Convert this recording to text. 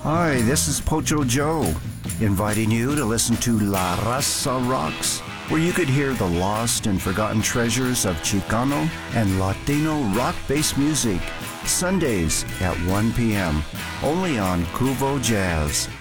Hi, this is Pocho Joe, inviting you to listen to La Raza Rocks, where you could hear the lost and forgotten treasures of Chicano and Latino rock-based music, Sundays at 1 p.m., only on Cuvo Jazz.